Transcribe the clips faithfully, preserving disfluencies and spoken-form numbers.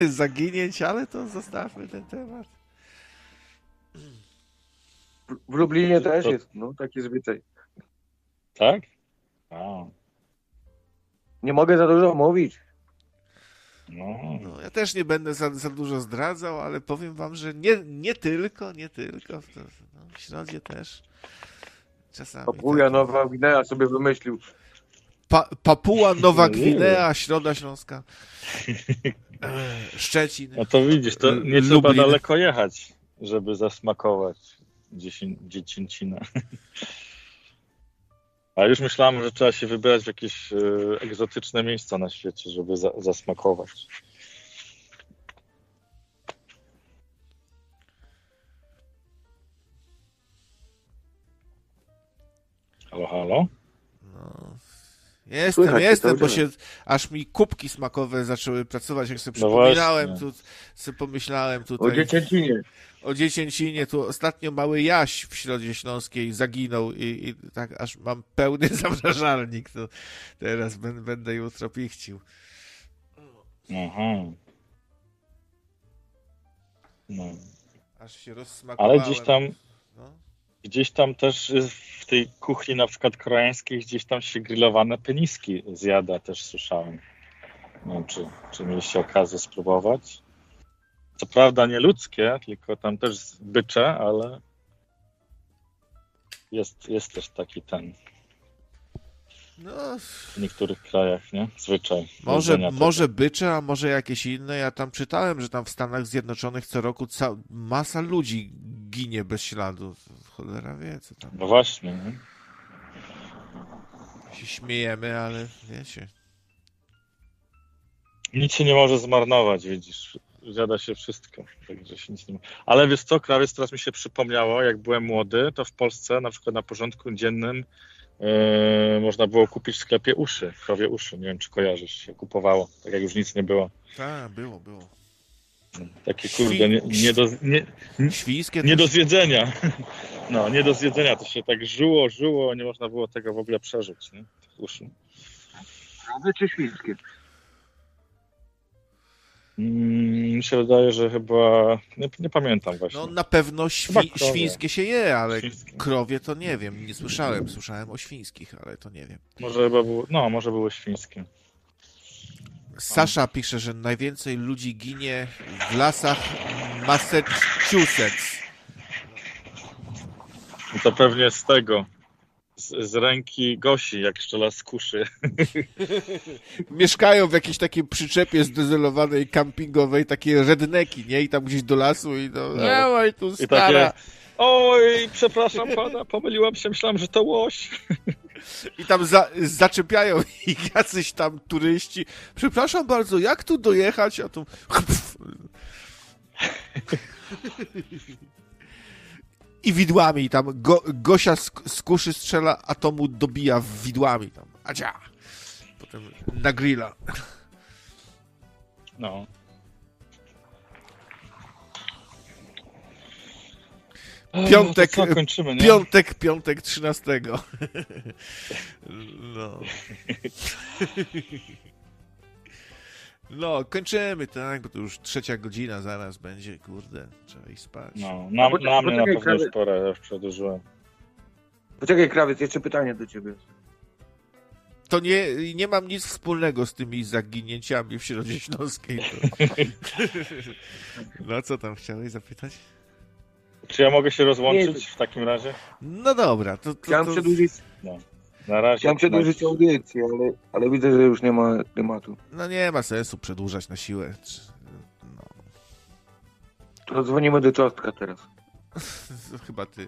zaginięć, ale to zostawmy ten temat. W Lublinie też To- jest, no, taki zwyczaj. Tak? A, Nie mogę za dużo mówić. no. No, ja też nie będę za, za dużo zdradzał, ale powiem wam, że nie, nie tylko, nie tylko. W, to, no, w Środzie też czasami. Papuja takie- Nowa Gwinea sobie wymyślił. Pa, Papua Nowa Nie Gwinea, Środa Śląska, e, Szczecin. No to widzisz, to nie Lublin. trzeba daleko jechać, żeby zasmakować dziesię- dziecięcinę. A już myślałem, że trzeba się wybrać w jakieś e, egzotyczne miejsca na świecie, żeby za, zasmakować. Halo, halo? No. Jestem, Słychać cię jestem, cały bo czas. się aż mi kubki smakowe zaczęły pracować, jak sobie No przypominałem, właśnie. tu, sobie pomyślałem O tutaj dziecięcinie. o dziecięcinie, tu ostatnio mały Jaś w Środzie Śląskiej zaginął i, i tak aż mam pełny zamrażalnik, to teraz będę, będę jutro pichcił. Aha. No. Aż się rozsmakowałem. Ale gdzieś tam, No. gdzieś tam też jest w tej kuchni na przykład koreańskiej, gdzieś tam się grillowane peniski zjada, też słyszałem. Nie wiem, czy, czy mieliście okazję spróbować. Co prawda nie ludzkie, tylko tam też bycze, ale jest, jest też taki ten No, w niektórych krajach, nie? Zwyczaj. może, jedzenia tego. może bycze, a może jakieś inne. Ja tam czytałem, że tam w Stanach Zjednoczonych co roku ca- masa ludzi ginie bez śladu. Cholera wie, co tam. No właśnie, nie? Się śmiejemy, ale wiecie. Nic się nie może zmarnować, widzisz. Zjada się wszystko, także się nic nie ma. Ale wiesz co, krawiec, teraz mi się przypomniało, jak byłem młody, to w Polsce na przykład na porządku dziennym yy, można było kupić w sklepie uszy, krowie uszy. Nie wiem, czy kojarzysz, się kupowało, tak jak już nic nie było. Tak, było, było. Takie kurde, nie, nie, do, nie, Świńskie nie do też. zjedzenia. No, nie do zjedzenia, to się tak żyło, żyło, nie można było tego w ogóle przeżyć, nie? Tych uszu. Krowy czy świńskie? Mm, mi się wydaje, że chyba, nie, nie pamiętam właśnie. No na pewno Chyba świ- krowie. świńskie się je, ale Świńskie. krowie to nie wiem. Nie słyszałem. Słyszałem o świńskich, ale to nie wiem. Może chyba było, no, może były świńskie. Sasza pisze, że najwięcej ludzi ginie w lasach Massachusetts. I to pewnie z tego, z, z ręki Gosi, jak szczela z kuszy. Mieszkają w jakiejś takiej przyczepie zdezelowanej, kampingowej, takie redneki, nie? I tam gdzieś do lasu i no, No. oj, tu I stara. takie, oj, przepraszam pana, pomyliłam się, myślałam, że to łoś. I tam za, zaczepiają ich jacyś tam turyści. Przepraszam bardzo, jak tu dojechać? A tu... I widłami tam go, Gosia z, z kuszy strzela, a to mu dobija widłami tam. Adzia! Potem na grilla. No. Piątek, No to co, kończymy, nie? Piątek, piątek trzynastego. No. No, kończymy, tak, bo to już trzecia godzina zaraz będzie, kurde, trzeba iść spać. No, na, Poczekaj, na mnie na poczekaj, pewno już krawiec. pora, ja już przedłużyłem. Poczekaj, krawiec, jeszcze pytanie do ciebie. To nie, nie mam nic wspólnego z tymi zaginięciami w Środzie Śląskiej. To... No, co tam chciałeś zapytać? Czy ja mogę się rozłączyć Nie. w takim razie? No dobra, to... to, Chciałem to... przedłużyć, No. Na razie. chciałem przedłużyć audycję, ale, ale widzę, że już nie ma tematu. No nie ma sensu przedłużać na siłę. No, To dzwonimy do Czostka teraz. to chyba ty.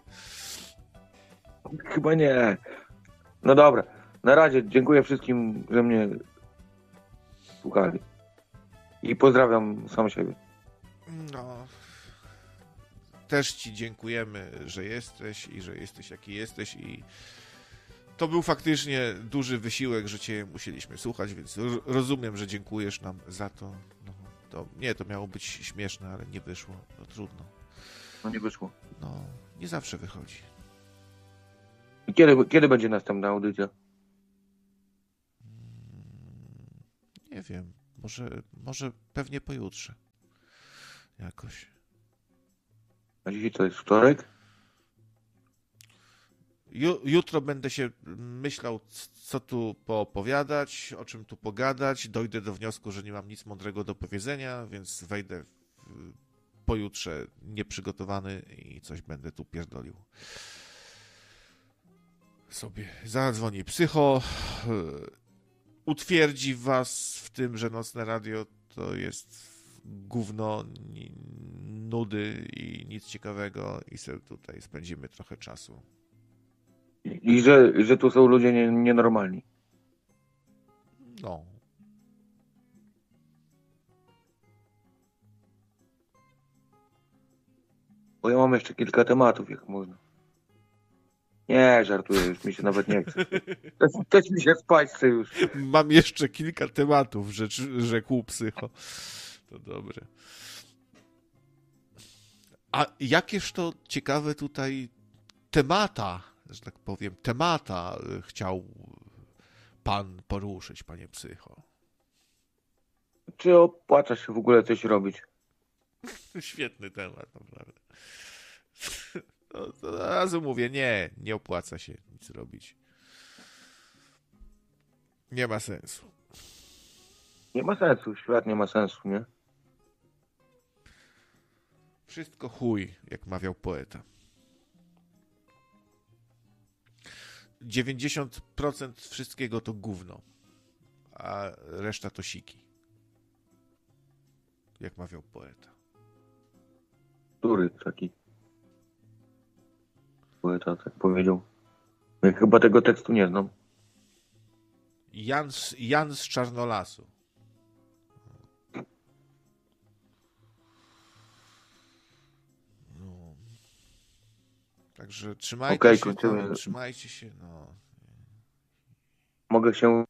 Chyba nie. No dobra. Na razie dziękuję wszystkim, że mnie słuchali. I pozdrawiam sam siebie. No. Też ci dziękujemy, że jesteś i że jesteś jaki jesteś i to był faktycznie duży wysiłek, że cię musieliśmy słuchać, więc ro- rozumiem, że dziękujesz nam za to. No, to. Nie, to miało być śmieszne, ale nie wyszło. No trudno. No nie wyszło. No, nie zawsze wychodzi. I kiedy, kiedy będzie następna audycja? Nie wiem, może, może pewnie pojutrze. jakoś. A dzisiaj to jest wtorek? Ju, jutro będę się myślał, co tu poopowiadać, o czym tu pogadać. Dojdę do wniosku, że nie mam nic mądrego do powiedzenia, więc wejdę w, pojutrze nieprzygotowany i coś będę tu pierdolił. Sobie zadzwoni psycho, utwierdzi was w tym, że Nocne Radio to jest gówno, nudy i nic ciekawego i sobie tutaj spędzimy trochę czasu. I, i że, że tu są ludzie nie, nienormalni. No. Bo ja mam jeszcze kilka tematów, jak można. Nie, żartuję, już mi się nawet nie chce. Też, też mi się spać chce już. Mam jeszcze kilka tematów, rzecz, rzekł psycho. To dobre. A jakież to ciekawe tutaj temata, że tak powiem, temata chciał pan poruszyć, panie psycho? Czy opłaca się w ogóle coś robić? Świetny temat, naprawdę. No, to od razu mówię, nie, nie opłaca się nic robić. Nie ma sensu. Nie ma sensu, świat nie ma sensu, nie? Wszystko chuj, jak mawiał poeta. dziewięćdziesiąt procent wszystkiego to gówno, a reszta to siki. Jak mawiał poeta. Który taki poeta tak powiedział? Ja chyba tego tekstu nie znam. Jan z, Jan z Czarnolasu. No. Także trzymajcie Okej, się, kończymy. tam, trzymajcie się, no. Mogę się...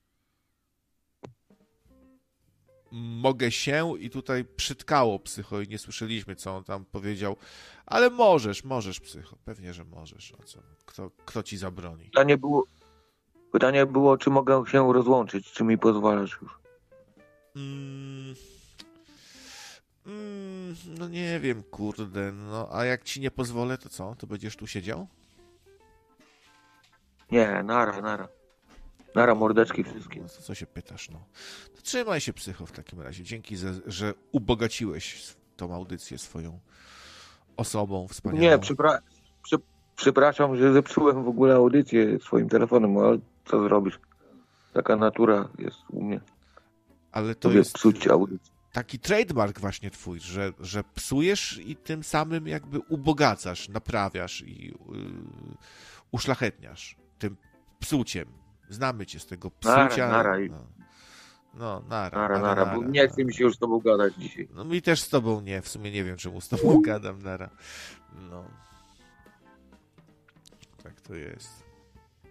Mogę się i tutaj przytkało psycho i nie słyszeliśmy, co on tam powiedział, ale możesz, możesz psycho, pewnie, że możesz. O co? Kto, kto ci zabroni? Pytanie było... Pytanie było, czy mogę się rozłączyć, czy mi pozwalasz już? Mm, mm, no nie wiem, kurde, no a jak ci nie pozwolę, to co? To będziesz tu siedział? Nie, nara, nara. Nara, mordeczki wszystkie. No to co się pytasz, no. To trzymaj się psycho w takim razie. Dzięki, za, że ubogaciłeś tą audycję swoją osobą wspaniałą. Nie, przypra... przy... przepraszam, że zepsułem w ogóle audycję swoim telefonem, ale co zrobisz? Taka natura jest u mnie. Ale to Lubię jest psuć audycję. taki trademark właśnie twój, że, że psujesz i tym samym jakby ubogacasz, naprawiasz i yy, uszlachetniasz tym psuciem. Znamy cię z tego psucia. Nara, nara. No, no nara, Nara, nara, nara, bo nie chce mi się już z tobą gadać dzisiaj. No mi też z tobą nie, w sumie nie wiem, czemu z tobą gadam, nara. No. Tak to jest.